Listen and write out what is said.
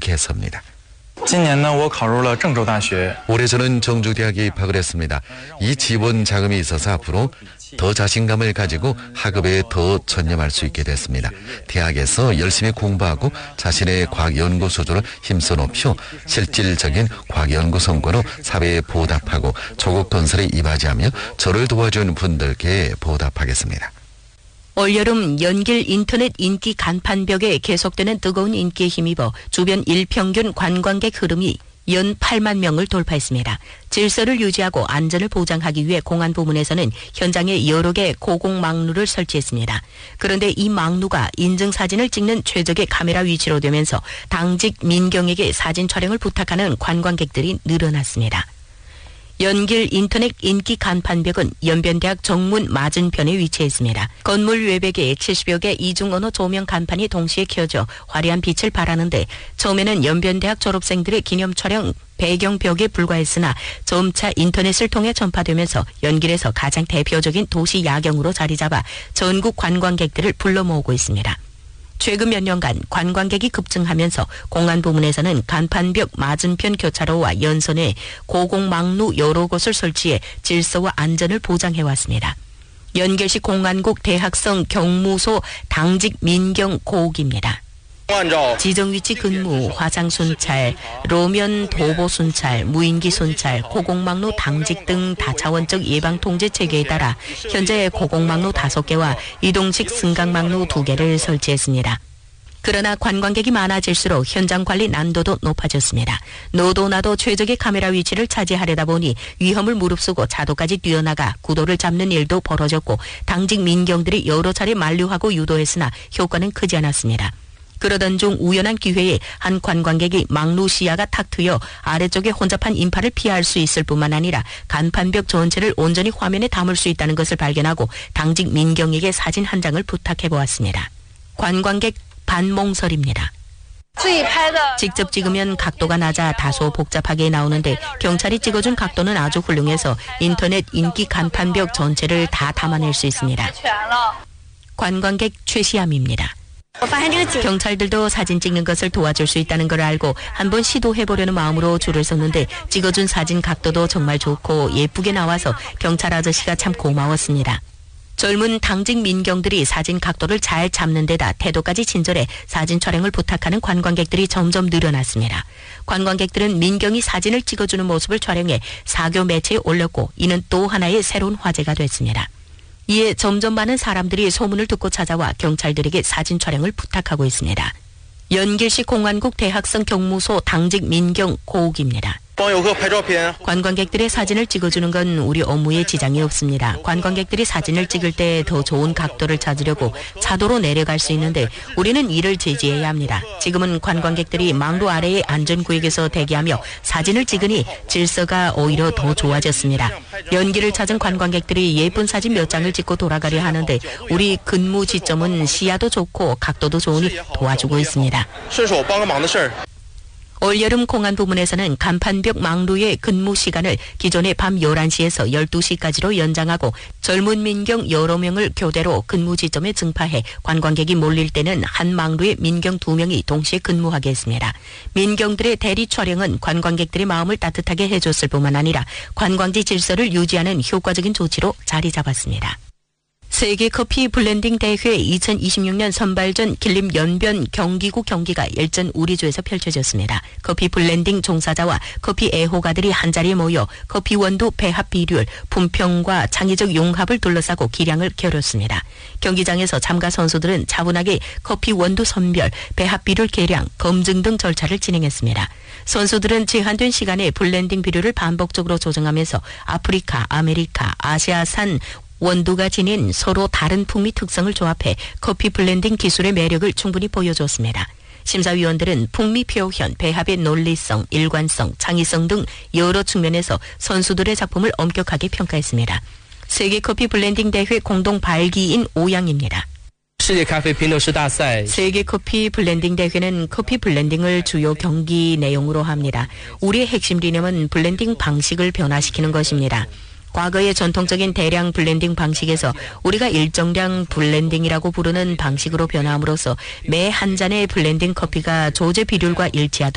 개서입니다. 올해 저는 정주대학에 입학을 했습니다. 이 지원 자금이 있어서 앞으로 더 자신감을 가지고 학업에 더 전념할 수 있게 됐습니다. 대학에서 열심히 공부하고 자신의 과학 연구 수준을 힘써 높여 실질적인 과학 연구 성과로 사회에 보답하고 조국 건설에 이바지하며 저를 도와준 분들께 보답하겠습니다. 올여름 연길 인터넷 인기 간판벽에 계속되는 뜨거운 인기에 힘입어 주변 일평균 관광객 흐름이 연 8만 명을 돌파했습니다. 질서를 유지하고 안전을 보장하기 위해 공안 부문에서는 현장에 여러 개 고공망루를 설치했습니다. 그런데 이 망루가 인증사진을 찍는 최적의 카메라 위치로 되면서 당직 민경에게 사진 촬영을 부탁하는 관광객들이 늘어났습니다. 연길 인터넷 인기 간판벽은 연변대학 정문 맞은편에 위치해 있습니다. 건물 외벽에 70여 개 이중 언어 조명 간판이 동시에 켜져 화려한 빛을 발하는데 처음에는 연변대학 졸업생들의 기념 촬영 배경벽에 불과했으나 점차 인터넷을 통해 전파되면서 연길에서 가장 대표적인 도시 야경으로 자리 잡아 전국 관광객들을 불러 모으고 있습니다. 최근 몇 년간 관광객이 급증하면서 공안 부문에서는 간판벽 맞은편 교차로와 연선에 고공망루 여러 곳을 설치해 질서와 안전을 보장해왔습니다. 연결시 공안국 대학성 경무소 당직 민경 고옥입니다. 지정위치 근무, 화상 순찰, 로면 도보 순찰, 무인기 순찰, 고공망로 당직 등 다차원적 예방 통제 체계에 따라 현재 고공망로 5개와 이동식 승강망로 2개를 설치했습니다. 그러나 관광객이 많아질수록 현장 관리 난도도 높아졌습니다. 너도 나도 최적의 카메라 위치를 차지하려다 보니 위험을 무릅쓰고 차도까지 뛰어나가 구도를 잡는 일도 벌어졌고 당직 민경들이 여러 차례 만류하고 유도했으나 효과는 크지 않았습니다. 그러던 중 우연한 기회에 한 관광객이 망루 시야가 탁 트여 아래쪽에 혼잡한 인파를 피할 수 있을 뿐만 아니라 간판벽 전체를 온전히 화면에 담을 수 있다는 것을 발견하고 당직 민경에게 사진 한 장을 부탁해보았습니다. 관광객 반몽설입니다. 직접 찍으면 각도가 낮아 다소 복잡하게 나오는데 경찰이 찍어준 각도는 아주 훌륭해서 인터넷 인기 간판벽 전체를 다 담아낼 수 있습니다. 관광객 최시암입니다. 경찰들도 사진 찍는 것을 도와줄 수 있다는 걸 알고 한번 시도해보려는 마음으로 줄을 섰는데 찍어준 사진 각도도 정말 좋고 예쁘게 나와서 경찰 아저씨가 참 고마웠습니다. 젊은 당직 민경들이 사진 각도를 잘 잡는 데다 태도까지 친절해 사진 촬영을 부탁하는 관광객들이 점점 늘어났습니다. 관광객들은 민경이 사진을 찍어주는 모습을 촬영해 사교 매체에 올렸고 이는 또 하나의 새로운 화제가 됐습니다. 이에 점점 많은 사람들이 소문을 듣고 찾아와 경찰들에게 사진 촬영을 부탁하고 있습니다. 연길시 공안국 대학성 경무소 당직 민경 고옥입니다. 관광객들의 사진을 찍어주는 건 우리 업무에 지장이 없습니다. 관광객들이 사진을 찍을 때 더 좋은 각도를 찾으려고 차도로 내려갈 수 있는데 우리는 이를 제지해야 합니다. 지금은 관광객들이 망루 아래의 안전구역에서 대기하며 사진을 찍으니 질서가 오히려 더 좋아졌습니다. 연길을 찾은 관광객들이 예쁜 사진 몇 장을 찍고 돌아가려 하는데 우리 근무 지점은 시야도 좋고 각도도 좋으니 도와주고 있습니다. 올여름 공안 부문에서는 간판벽 망루의 근무 시간을 기존의 밤 11시에서 12시까지로 연장하고 젊은 민경 여러 명을 교대로 근무 지점에 증파해 관광객이 몰릴 때는 한 망루에 민경 2명이 동시에 근무하게 했습니다. 민경들의 대리 촬영은 관광객들의 마음을 따뜻하게 해줬을 뿐만 아니라 관광지 질서를 유지하는 효과적인 조치로 자리 잡았습니다. 세계 커피 블렌딩 대회 2026년 선발전 길림 연변 경기구 경기가 열전 우리주에서 펼쳐졌습니다. 커피 블렌딩 종사자와 커피 애호가들이 한자리에 모여 커피 원두 배합 비율, 품평과 창의적 융합을 둘러싸고 기량을 겨뤘습니다. 경기장에서 참가 선수들은 차분하게 커피 원두 선별, 배합 비율 계량, 검증 등 절차를 진행했습니다. 선수들은 제한된 시간에 블렌딩 비율을 반복적으로 조정하면서 아프리카, 아메리카, 아시아산 원두가 지닌 서로 다른 풍미 특성을 조합해 커피 블렌딩 기술의 매력을 충분히 보여줬습니다. 심사위원들은 풍미 표현, 배합의 논리성, 일관성, 창의성 등 여러 측면에서 선수들의 작품을 엄격하게 평가했습니다. 세계 커피 블렌딩 대회 공동 발기인 오양입니다. 세계 커피 블렌딩 대회는 커피 블렌딩을 주요 경기 내용으로 합니다. 우리의 핵심理念은 블렌딩 방식을 변화시키는 것입니다. 과거의 전통적인 대량 블렌딩 방식에서 우리가 일정량 블렌딩이라고 부르는 방식으로 변함으로써 매 한 잔의 블렌딩 커피가 조제 비율과 일치하도록